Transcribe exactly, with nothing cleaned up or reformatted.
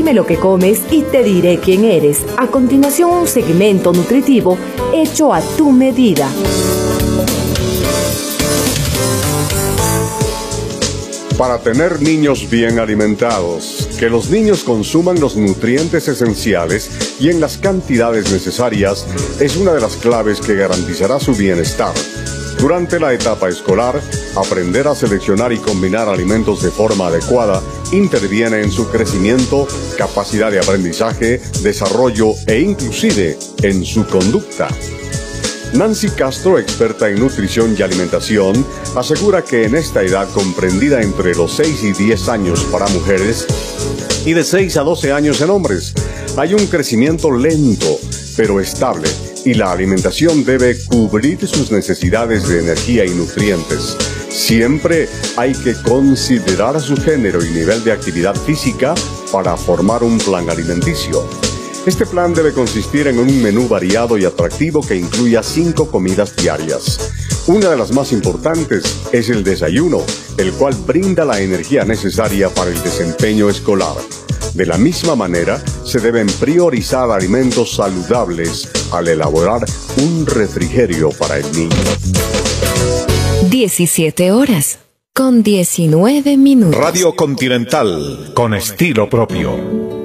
Dime lo que comes y te diré quién eres. A continuación, un segmento nutritivo hecho a tu medida. Para tener niños bien alimentados, que los niños consuman los nutrientes esenciales y en las cantidades necesarias es una de las claves que garantizará su bienestar. Durante la etapa escolar, aprender a seleccionar y combinar alimentos de forma adecuada interviene en su crecimiento, capacidad de aprendizaje, desarrollo e inclusive en su conducta. Nancy Castro, experta en nutrición y alimentación, asegura que en esta edad comprendida entre los seis y diez años para mujeres y de seis a doce años en hombres, hay un crecimiento lento pero estable y la alimentación debe cubrir sus necesidades de energía y nutrientes. Siempre hay que considerar su género y nivel de actividad física para formar un plan alimenticio. Este plan debe consistir en un menú variado y atractivo que incluya cinco comidas diarias. Una de las más importantes es el desayuno, el cual brinda la energía necesaria para el desempeño escolar. De la misma manera, se deben priorizar alimentos saludables al elaborar un refrigerio para el niño. diecisiete horas con diecinueve minutos. Radio Continental, con estilo propio.